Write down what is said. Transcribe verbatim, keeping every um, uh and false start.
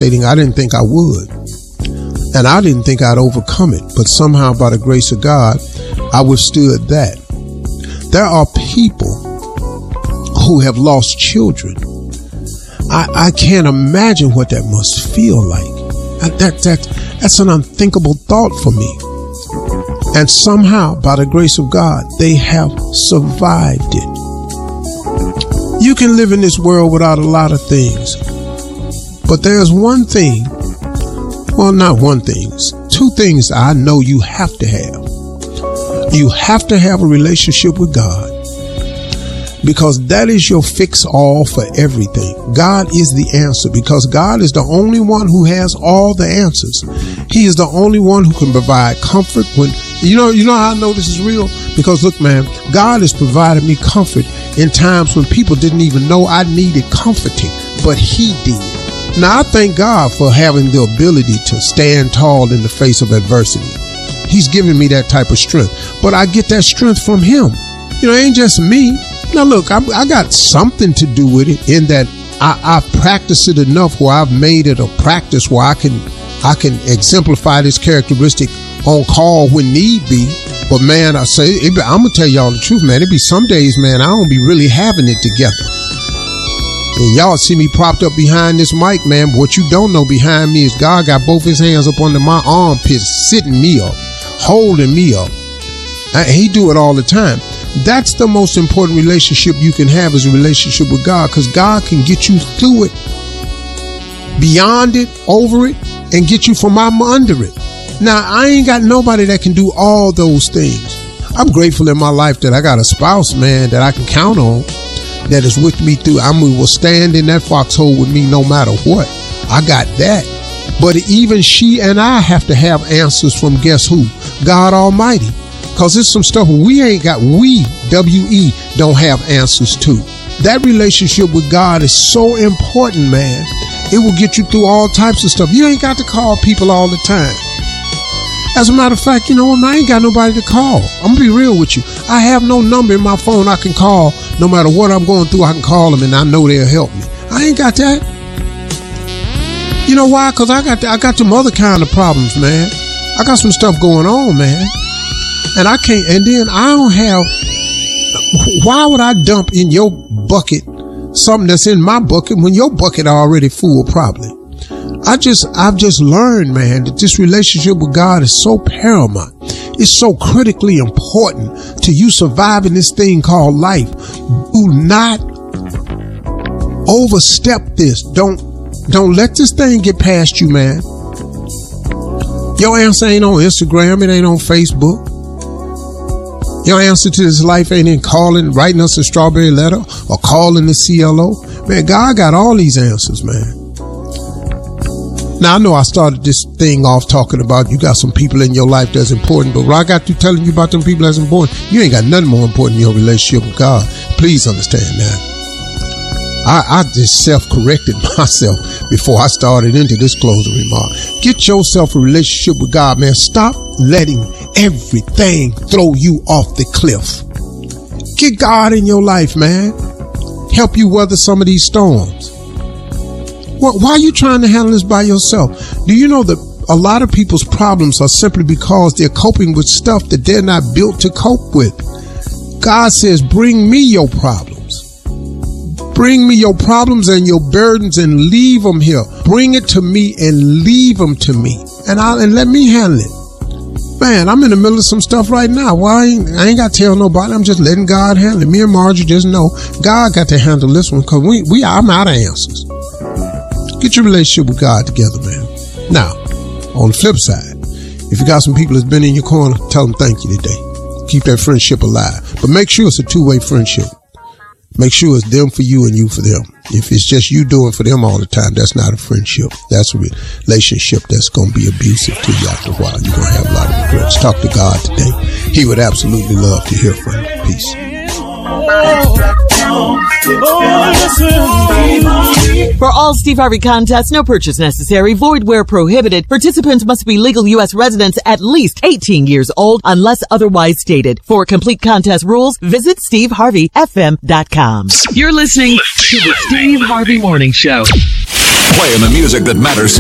devastating. I didn't think I would. And I didn't think I'd overcome it. But somehow, by the grace of God, I withstood that. There are people who have lost children. I, I can't imagine what that must feel like. I, that, that, that's an unthinkable thought for me. And somehow, by the grace of God, they have survived it. You can live in this world without a lot of things. But there's one thing, well, not one thing, two things I know you have to have. You have to have a relationship with God, because that is your fix-all for everything. God is the answer, because God is the only one who has all the answers. He is the only one who can provide comfort when, you know, you know how I know this is real? Because look, man, God has provided me comfort in times when people didn't even know I needed comforting, but He did. Now, I thank God for having the ability to stand tall in the face of adversity. He's given me that type of strength, but I get that strength from Him. You know, it ain't just me. Now, look, I, I got something to do with it in that I, I've practiced it enough where I've made it a practice where I can I can exemplify this characteristic on call when need be. But, man, I say, it be, I'm going to tell y'all the truth, man. It be some days, man, I don't be really having it together. And y'all see me propped up behind this mic, man. But what you don't know behind me is God got both His hands up under my armpits, sitting me up, holding me up. And He do it all the time. That's the most important relationship you can have, is a relationship with God, because God can get you through it, beyond it, over it, and get you from under it. Now, I ain't got nobody that can do all those things. I'm grateful in my life that I got a spouse, man, that I can count on, that is with me through. I mean, will stand in that foxhole with me no matter what. I got that. But even she and I have to have answers from guess who? God Almighty. Because there's some stuff we ain't got, we, W E, don't have answers to. That relationship with God is so important, man. It will get you through all types of stuff. You ain't got to call people all the time. As a matter of fact, you know what, I ain't got nobody to call. I'm going to be real with you. I have no number in my phone I can call. No matter what I'm going through, I can call them and I know they'll help me. I ain't got that. You know why? Because I got I got some other kind of problems, man. I got some stuff going on, man. And I can't, and then I don't have, why would I dump in your bucket something that's in my bucket when your bucket already full, probably? I just, I've just learned, man, that this relationship with God is so paramount. It's so critically important to you surviving this thing called life. Do not overstep this. Don't, don't let this thing get past you, man. Your answer ain't on Instagram. It ain't on Facebook. Your answer to this life ain't in calling, writing us a strawberry letter or calling the C L O. Man, God got all these answers, man. Now, I know I started this thing off talking about you got some people in your life that's important, but when I got through telling you about them people that's important, you ain't got nothing more important in your relationship with God. Please understand that. I, I just self-corrected myself before I started into this closing remark. Get yourself a relationship with God, man. Stop letting everything throw you off the cliff. Get God in your life, man. Help you weather some of these storms. Why are you trying to handle this by yourself? Do you know that a lot of people's problems are simply because they're coping with stuff that they're not built to cope with? God says, bring me your problems. Bring me your problems and your burdens and leave them here. Bring it to me and leave them to me. And I'll, and let me handle it. Man, I'm in the middle of some stuff right now. Why? I ain't, I ain't got to tell nobody. I'm just letting God handle it. Me and Margie just know God got to handle this one, because we, we, I'm out of answers. Get your relationship with God together, man. Now, on the flip side, if you got some people that's been in your corner, tell them thank you today. Keep that friendship alive. But make sure it's a two-way friendship. Make sure it's them for you and you for them. If it's just you doing for them all the time, that's not a friendship. That's a relationship that's going to be abusive to you after a while. You're going to have a lot of regrets. Talk to God today. He would absolutely love to hear from you. Peace. For all Steve Harvey contests, no purchase necessary, void where prohibited. Participants must be legal U S residents at least eighteen years old unless otherwise stated. For complete contest rules, visit steve harvey f m dot com. You're listening to the Steve Harvey Morning Show. Playing the music that matters.